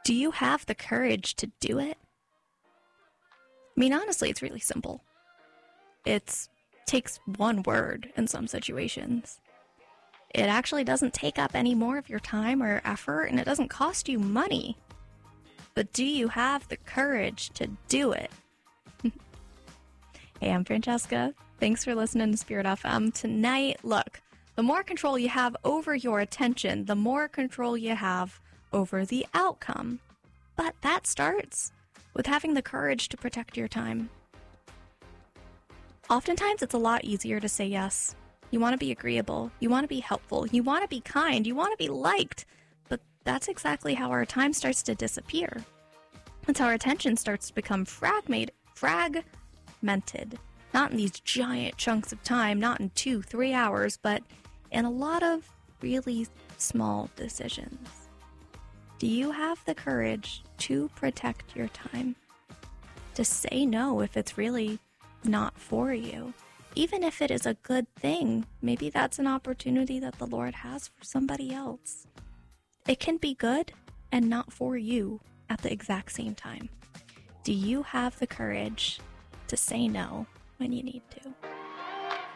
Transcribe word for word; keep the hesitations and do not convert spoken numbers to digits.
Do you have the courage to do it? I mean, honestly, it's really simple. It takes one word in some situations. It actually doesn't take up any more of your time or effort, and it doesn't cost you money. But do you have the courage to do it? Hey, I'm Francesca. Thanks for listening to Spirit F M. Tonight, look, the more control you have over your attention, the more control you have over the outcome. But that starts with having the courage to protect your time. Oftentimes, it's a lot easier to say yes. You want to be agreeable. You want to be helpful. You want to be kind. You want to be liked. But that's exactly how our time starts to disappear. That's how our attention starts to become fragmented. Frag Fragmented. Not in these giant chunks of time, not in two, three hours, but in a lot of really small decisions. Do you have the courage to protect your time? To say no if it's really not for you? Even if it is a good thing, maybe that's an opportunity that the Lord has for somebody else. It can be good and not for you at the exact same time. Do you have the courage to say no when you need to?